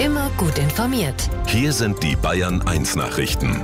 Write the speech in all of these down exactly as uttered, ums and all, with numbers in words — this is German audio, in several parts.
Immer gut informiert. Hier sind die Bayern eins Nachrichten.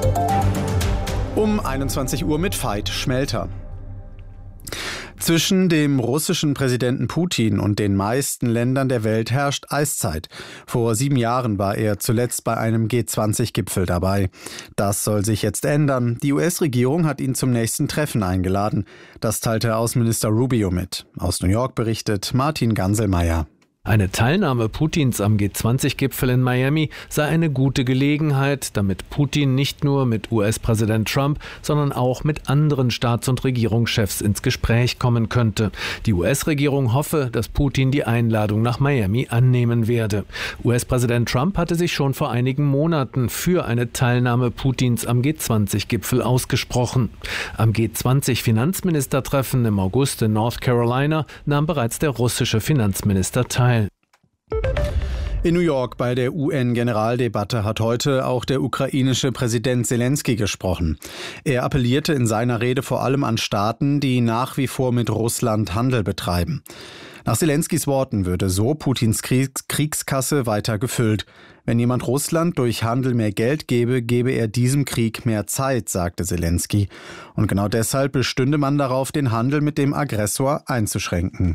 Um einundzwanzig Uhr mit Veit Schmelter. Zwischen dem russischen Präsidenten Putin und den meisten Ländern der Welt herrscht Eiszeit. Vor sieben Jahren war er zuletzt bei einem G zwanzig Gipfel dabei. Das soll sich jetzt ändern. Die U S-Regierung hat ihn zum nächsten Treffen eingeladen. Das teilte Außenminister Rubio mit. Aus New York berichtet Martin Ganselmeier. Eine Teilnahme Putins am G zwanzig Gipfel in Miami sei eine gute Gelegenheit, damit Putin nicht nur mit U S-Präsident Trump, sondern auch mit anderen Staats- und Regierungschefs ins Gespräch kommen könnte. Die U S-Regierung hoffe, dass Putin die Einladung nach Miami annehmen werde. U S-Präsident Trump hatte sich schon vor einigen Monaten für eine Teilnahme Putins am G zwanzig Gipfel ausgesprochen. Am G zwanzig Finanzministertreffen im August in North Carolina nahm bereits der russische Finanzminister teil. In New York bei der U N-Generaldebatte hat heute auch der ukrainische Präsident Zelensky gesprochen. Er appellierte in seiner Rede vor allem an Staaten, die nach wie vor mit Russland Handel betreiben. Nach Zelenskys Worten würde so Putins Kriegs- Kriegskasse weiter gefüllt. Wenn jemand Russland durch Handel mehr Geld gebe, gebe er diesem Krieg mehr Zeit, sagte Zelensky. Und genau deshalb bestünde man darauf, den Handel mit dem Aggressor einzuschränken.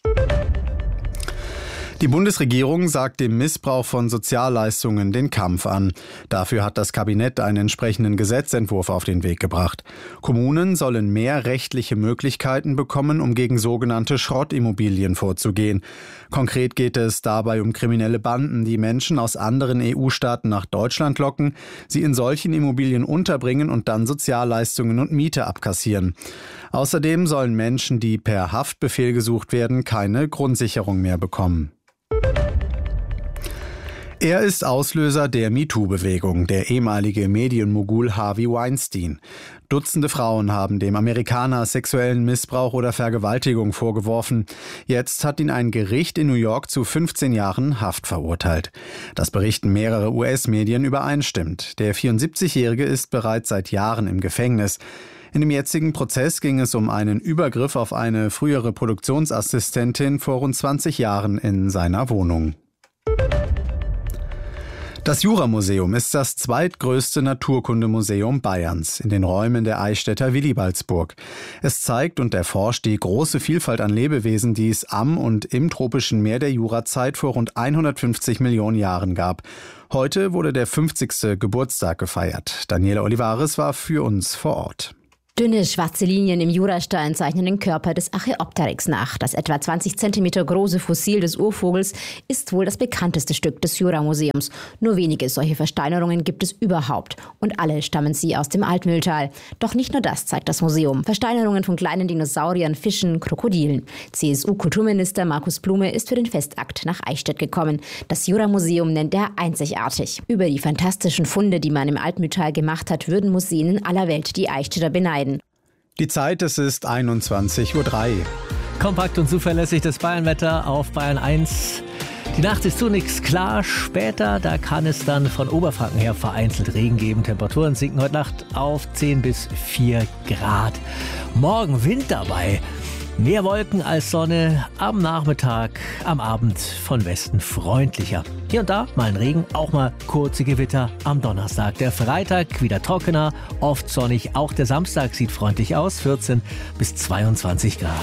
Die Bundesregierung sagt dem Missbrauch von Sozialleistungen den Kampf an. Dafür hat das Kabinett einen entsprechenden Gesetzentwurf auf den Weg gebracht. Kommunen sollen mehr rechtliche Möglichkeiten bekommen, um gegen sogenannte Schrottimmobilien vorzugehen. Konkret geht es dabei um kriminelle Banden, die Menschen aus anderen E U-Staaten nach Deutschland locken, sie in solchen Immobilien unterbringen und dann Sozialleistungen und Miete abkassieren. Außerdem sollen Menschen, die per Haftbefehl gesucht werden, keine Grundsicherung mehr bekommen. Er ist Auslöser der MeToo-Bewegung, der ehemalige Medienmogul Harvey Weinstein. Dutzende Frauen haben dem Amerikaner sexuellen Missbrauch oder Vergewaltigung vorgeworfen. Jetzt hat ihn ein Gericht in New York zu fünfzehn Jahren Haft verurteilt. Das berichten mehrere U S-Medien übereinstimmt. Der vierundsiebzigjährige ist bereits seit Jahren im Gefängnis. In dem jetzigen Prozess ging es um einen Übergriff auf eine frühere Produktionsassistentin vor rund zwanzig Jahren in seiner Wohnung. Das Juramuseum ist das zweitgrößte Naturkundemuseum Bayerns in den Räumen der Eichstätter Willibaldsburg. Es zeigt und erforscht die große Vielfalt an Lebewesen, die es am und im tropischen Meer der Jurazeit vor rund hundertfünfzig Millionen Jahren gab. Heute wurde der fünfzigste Geburtstag gefeiert. Daniela Olivares war für uns vor Ort. Dünne, schwarze Linien im Jurastein zeichnen den Körper des Archaeopteryx nach. Das etwa zwanzig Zentimeter große Fossil des Urvogels ist wohl das bekannteste Stück des Juramuseums. Nur wenige solche Versteinerungen gibt es überhaupt. Und alle stammen sie aus dem Altmühltal. Doch nicht nur das zeigt das Museum. Versteinerungen von kleinen Dinosauriern, Fischen, Krokodilen. C S U-Kulturminister Markus Blume ist für den Festakt nach Eichstätt gekommen. Das Juramuseum nennt er einzigartig. Über die fantastischen Funde, die man im Altmühltal gemacht hat, würden Museen in aller Welt die Eichstätter beneiden. Die Zeit, es ist einundzwanzig Uhr drei. Kompakt und zuverlässig das Bayernwetter auf Bayern eins. Die Nacht ist zunächst klar, später, da kann es dann von Oberfranken her vereinzelt Regen geben. Temperaturen sinken heute Nacht auf zehn bis vier Grad. Morgen Wind dabei. Mehr Wolken als Sonne, am Nachmittag, am Abend von Westen freundlicher. Hier und da mal ein Regen, auch mal kurze Gewitter am Donnerstag. Der Freitag wieder trockener, oft sonnig. Auch der Samstag sieht freundlich aus, vierzehn bis zweiundzwanzig Grad.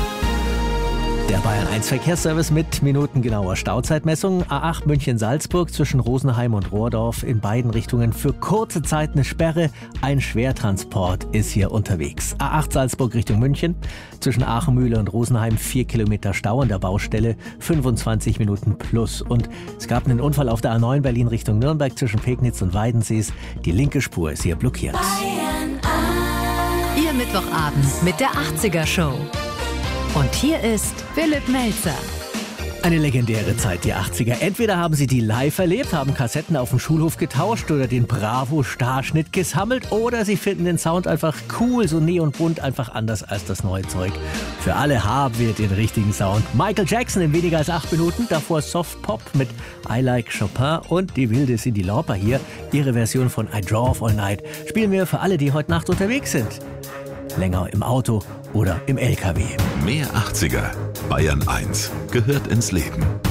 Der Bayern eins Verkehrsservice mit minutengenauer Stauzeitmessung. A acht München-Salzburg zwischen Rosenheim und Rohrdorf in beiden Richtungen für kurze Zeit eine Sperre. Ein Schwertransport ist hier unterwegs. A acht Salzburg Richtung München zwischen Aachenmühle und Rosenheim vier Kilometer Stau an der Baustelle, fünfundzwanzig Minuten plus. Und es gab einen Unfall auf der A neun Berlin Richtung Nürnberg zwischen Pegnitz und Weidensees. Die linke Spur ist hier blockiert. Bayern eins. Ihr Mittwochabend mit der achtziger Show. Und hier ist Philipp Melzer. Eine legendäre Zeit, die achtziger. Entweder haben Sie die live erlebt, haben Kassetten auf dem Schulhof getauscht oder den Bravo-Starschnitt gesammelt, oder Sie finden den Sound einfach cool, so neonbunt, einfach anders als das neue Zeug. Für alle haben wir den richtigen Sound. Michael Jackson in weniger als acht Minuten, davor Soft Pop mit I Like Chopin und die wilde Cyndi Lauper hier. Ihre Version von I Drove All Night spielen wir für alle, die heute Nacht unterwegs sind. Länger im Auto oder im L K W. Mehr achtziger. Bayern eins gehört ins Leben.